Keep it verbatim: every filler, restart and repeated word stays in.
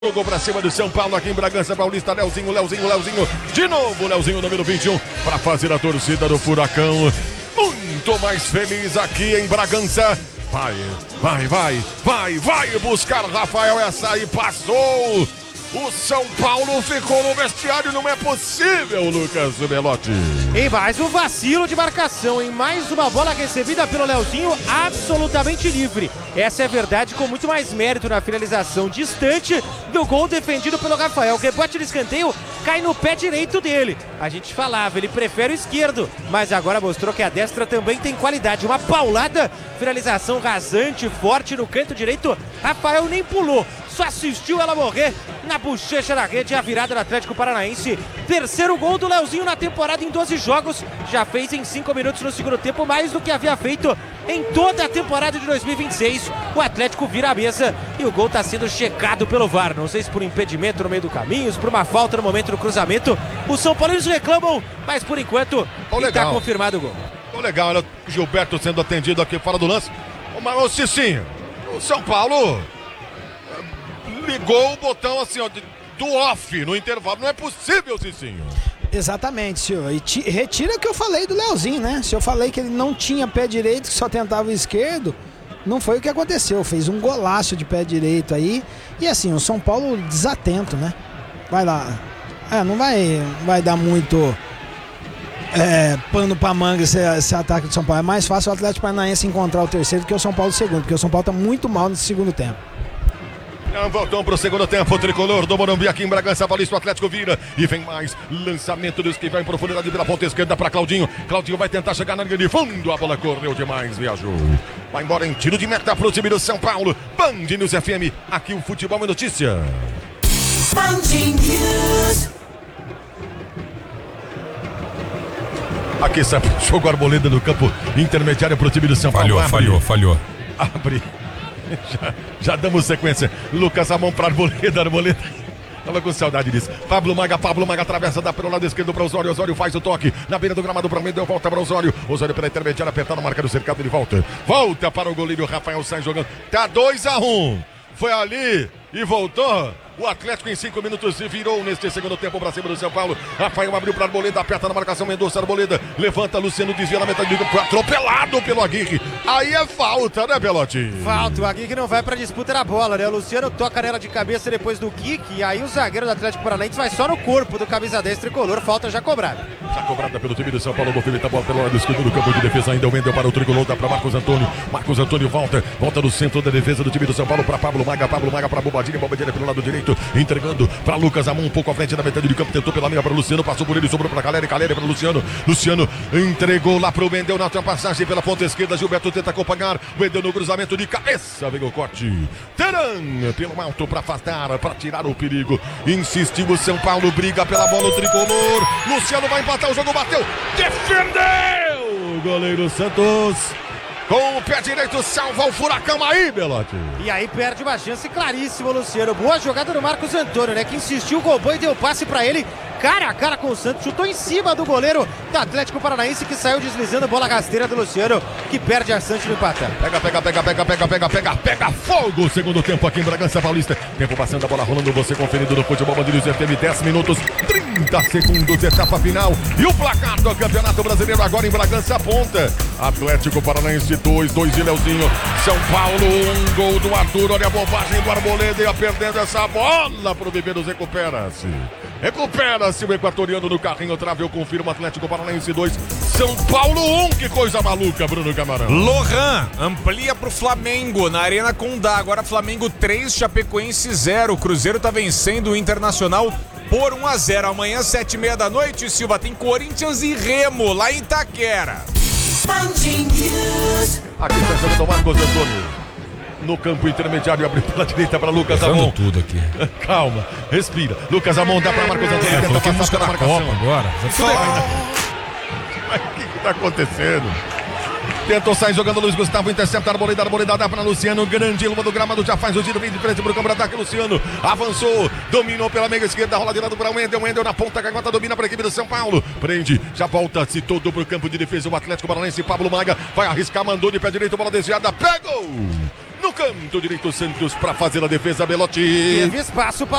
Jogou pra cima do São Paulo aqui em Bragança Paulista. Leozinho, Leozinho, Leozinho. De novo, Leozinho, número vinte e um. Pra fazer a torcida do Furacão muito mais feliz aqui em Bragança. Vai, vai, vai, vai, vai buscar Rafael. Essa aí passou. O São Paulo ficou no vestiário, não é possível, Lucas Belotti. E mais um vacilo de marcação, em mais uma bola recebida pelo Leozinho, absolutamente livre. Essa é a verdade, com muito mais mérito na finalização, distante do gol defendido pelo Rafael. O rebote de escanteio cai no pé direito dele. A gente falava, ele prefere o esquerdo, mas agora mostrou que a destra também tem qualidade. Uma paulada, finalização rasante, forte no canto direito. Rafael nem pulou, só assistiu ela morrer na bochecha da rede. A virada do Atlético Paranaense. Terceiro gol do Leozinho na temporada em doze jogos. Já fez em cinco minutos no segundo tempo, mais do que havia feito em toda a temporada de dois mil e vinte e seis. O Atlético vira a mesa e o gol está sendo checado pelo V A R. Não sei se por impedimento no meio do caminho, se por uma falta no momento do cruzamento. Os São Paulinos reclamam, mas por enquanto está confirmado o gol. Oh, legal, olha o Gilberto sendo atendido aqui fora do lance. Ô, Cicinho, o São Paulo ligou o botão assim, ó, do off no intervalo. Não é possível, Cicinho. Exatamente, Silva. E ti, retira o que eu falei do Leozinho, né? Se eu falei que ele não tinha pé direito, que só tentava o esquerdo, não foi o que aconteceu. Fez um golaço de pé direito aí. E assim, o São Paulo desatento, né? Vai lá. É, não vai, vai dar muito é, pano pra manga esse, esse ataque do São Paulo. É mais fácil o Atlético Paranaense encontrar o terceiro do que o São Paulo segundo, porque o São Paulo tá muito mal nesse segundo tempo. Voltamos pro segundo tempo, o tricolor do Morumbi aqui em Bragança Paulista. O Atlético vira e vem mais lançamento dos que vai em profundidade pela ponta esquerda para Claudinho. Claudinho vai tentar chegar na linha de fundo. A bola correu demais, viajou. Vai embora em tiro de meta pro time do São Paulo. Band News F M, aqui o futebol é notícia. Band News. Aqui sabe, jogo Arboleda no campo intermediário pro time do São Paulo. Falhou, falhou, falhou. Abre. Já, já damos sequência. Lucas Ramon para Arboleda, Arboleda. Tava com saudade disso. Pablo Maga, Pablo Maga atravessa, dá pelo lado esquerdo para Osório. Osório faz o toque na beira do gramado para o meio, deu volta para Osório. Osório pela intermediária, apertando a marca do cercado, ele volta. Volta para o goleiro Rafael, sai jogando. Tá dois a um. Foi ali e voltou. O Atlético em cinco minutos se virou neste segundo tempo para cima do São Paulo. Rafael abriu para Arboleda, aperta na marcação, Mendonça, Arboleda, levanta, Luciano desvia na metade do campo, atropelado pelo Aguirre. Aí é falta, né, Belotti? Falta, o Aguirre não vai para disputa da bola, né? O Luciano toca nela de cabeça depois do kick, e aí o zagueiro do Atlético Paranaense vai só no corpo do camisa dez tricolor, falta já cobrada. Já cobrada pelo time do São Paulo, o Felipe, a bola pelo lado esquerdo do campo de defesa, ainda o Wendel para o tricolor, dá para Marcos Antônio. Marcos Antônio volta, volta no centro da defesa do time do São Paulo para Pablo Maga, Pablo Maga para Bobadilha, Bobadilha pelo lado direito, entregando para Lucas Amon, um pouco à frente da metade do campo, tentou pela linha para Luciano, passou por ele, sobrou para Caleri, Caleri para Luciano, Luciano entregou lá para o Wendel na ultrapassagem pela ponta esquerda, Gilberto tenta acompanhar, Wendel no cruzamento de cabeça, veio o corte, Teran pelo alto para afastar, para tirar o perigo, insistiu o São Paulo, briga pela bola, o tricolor, Luciano vai empatar o jogo, bateu, defendeu, o goleiro Santos. Com o pé direito, salva o Furacão aí, Belotti. E aí perde uma chance claríssima, Luciano. Boa jogada do Marcos Antônio, né? Que insistiu, roubou e deu passe pra ele. Cara a cara com o Santos, chutou em cima do goleiro do Atlético Paranaense, que saiu deslizando, bola rasteira do Luciano, que perde a chance de empatar. Pega, pega, pega, pega, pega, pega, pega, pega fogo. Segundo tempo aqui em Bragança Paulista. Tempo passando, a bola rolando, você conferindo no futebol Band News F M, dez minutos, trinta segundos, etapa final. E o placar do Campeonato Brasileiro agora em Bragança aponta. Atlético Paranaense dois, dois de Leozinho. São Paulo um, gol do Arthur. Olha a bobagem do Arboleda, ia perdendo essa bola pro Bebeiros, recupera-se. Recupera-se o equatoriano no carrinho, trave, eu confirmo, Atlético Paranaense dois, São Paulo um, que coisa maluca, Bruno Camarão. Lohan amplia pro Flamengo na Arena Condá, agora Flamengo três, Chapecoense zero, Cruzeiro tá vencendo o Internacional por um a zero, amanhã sete e meia da noite, Silva, tem Corinthians e Remo lá em Itaquera. Aqui está jogando o Marcos Antônio. No campo intermediário, abre pela direita para Lucas Amon. tudo aqui. Calma, respira. Lucas Amon dá para Marcos Antônio. É, coloquei música na Copa agora. Mas o que está acontecendo? Tentou sair jogando Luiz Gustavo, intercepta a Arboleda, Arboleda dá para Luciano, grande luva do gramado, já faz o giro, vem de frente para o campo de ataque, Luciano avançou, dominou pela meia esquerda, rola de lado para o Wendel, Wendel na ponta, Canhota domina para a equipe do São Paulo, prende, já volta-se todo para o campo de defesa, o Atlético Paranaense, Pablo Maga vai arriscar, mandou de pé direito, bola desviada, pegou! no canto direito, Santos para fazer a defesa, Belotti. Teve espaço para